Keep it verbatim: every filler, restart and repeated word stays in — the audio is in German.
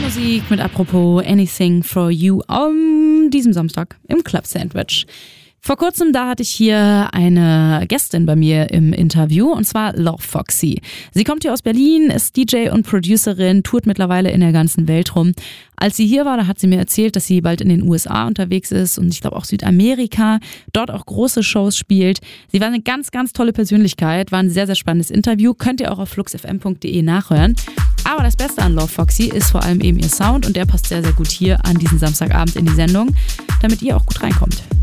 Musik mit Apropos Anything for You am diesem Samstag im Club Sandwich. Vor kurzem, da hatte ich hier eine Gästin bei mir im Interview, und zwar Love Foxy. Sie kommt hier aus Berlin, ist D J und Producerin, tourt mittlerweile in der ganzen Welt rum. Als sie hier war, da hat sie mir erzählt, dass sie bald in den U S A unterwegs ist und ich glaube auch Südamerika, dort auch große Shows spielt. Sie war eine ganz, ganz tolle Persönlichkeit, war ein sehr, sehr spannendes Interview, könnt ihr auch auf flux f m punkt d e nachhören. Aber das Beste an Love Foxy ist vor allem eben ihr Sound, und der passt sehr, sehr gut hier an diesen Samstagabend in die Sendung, damit ihr auch gut reinkommt.